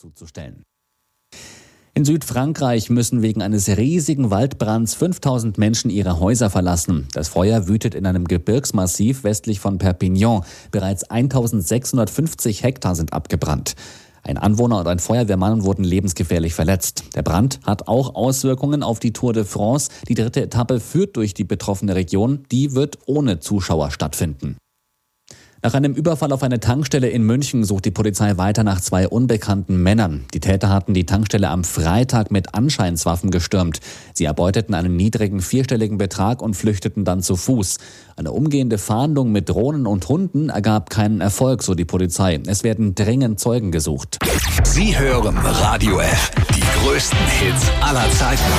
zuzustellen. In Südfrankreich müssen wegen eines riesigen Waldbrands 5000 Menschen ihre Häuser verlassen. Das Feuer wütet in einem Gebirgsmassiv westlich von Perpignan. Bereits 1650 Hektar sind abgebrannt. Ein Anwohner und ein Feuerwehrmann wurden lebensgefährlich verletzt. Der Brand hat auch Auswirkungen auf die Tour de France. Die 3. Etappe führt durch die betroffene Region. Die wird ohne Zuschauer stattfinden. Nach einem Überfall auf eine Tankstelle in München sucht die Polizei weiter nach 2 unbekannten Männern. Die Täter hatten die Tankstelle am Freitag mit Anscheinswaffen gestürmt. Sie erbeuteten einen niedrigen 4-stelligen Betrag und flüchteten dann zu Fuß. Eine umgehende Fahndung mit Drohnen und Hunden ergab keinen Erfolg, so die Polizei. Es werden dringend Zeugen gesucht. Sie hören Radio F, die größten Hits aller Zeiten.